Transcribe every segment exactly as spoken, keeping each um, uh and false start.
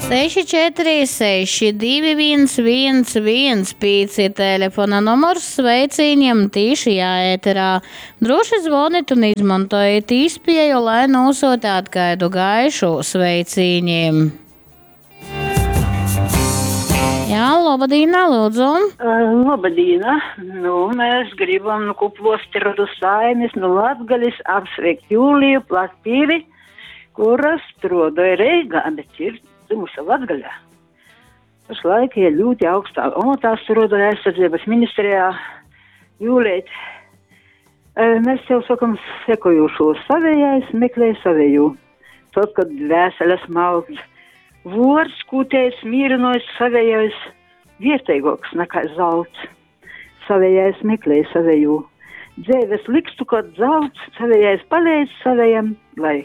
seši četri seši divi viens viens viens pieci ir telefona numurs sveicieniem tīši jāēterā. Droši zvoniet un izmantojiet īspēju, lai nosūtītu kādu gaišu sveicieniem. Jā, labadīna, lūdzu. Uh, labadīna. Nu, mēs gribam nu kuplos terodu saimes, nu Latgalis apsveikt Jūliju Platīvi, kuras strādāja Reigā, bet ir dzimusi Latgaļā. Pašlaik ir ļoti augstā amatā strādāja aizsardzības ministrijā Jūlīt. Uh, mēs jau sakam sekojušo savējais, meklē savēju. Tad, kad vēseles malds. Vors, kūtējs, mīrinojs, savējais vietēgoks nekā zelts. Savējais meklē savēju. Dzēves likstu, kad zelts, savējais palīdz savējam, lai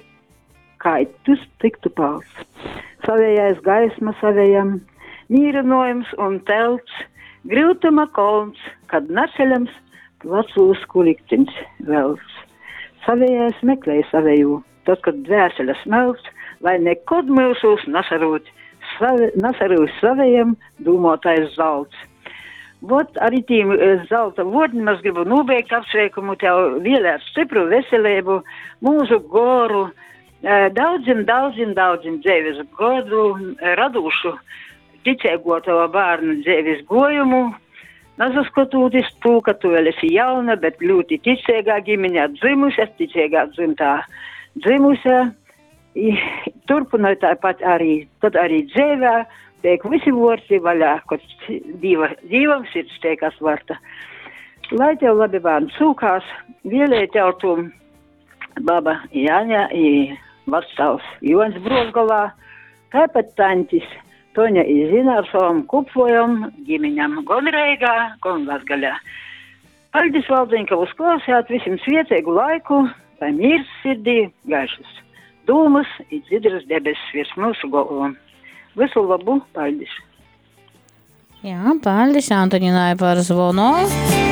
kaitus tiktu pals. Savējais gaisma savējam, mīrinojums un telts, grūtuma kolns, kad naceļams placūs kuliktiņš velts. Savējais meklē savēju, tad, kad dvēseles melts, lai nekod mūsos nasarūt, nasarūt savējam dūmotais zelts. Vot arī tīm zelta vodņi mēs gribu nobeigt apsveikumu tev vēlēt stipru veselību, mūsu goru, daudzim, daudzim, daudzim dzīves godu, radušu ticēgo tava bārnu dzīves gojumu, nesaskatoties to, ka tu vēl esi jauna, bet ļoti ticīgā ģimeņā dzimusi, ticīgā dzimtā dzimusi. Turpinot tāpat arī, tad arī dzēvē, tiek visi vorti vaļā, kad diva, divam sirds tiekas varta. Lai tev labi bērni sūkās, vēlēja tev tu baba Jāņa i vectavs Jons Brozgalā, tāpat tantis Toņa i zina ar savam kupvojam, ģimeņam gan Reigā, gan Latgaļā. Paldies, Valdiņ, ka uzklausījāt visiem sviecīgu laiku, lai mīrs sirdī, gaišas dūmas i dzidras debesis virs mūsu galvom. Visu labu, paldies! Jā, paldies Antoņinai par zvonu.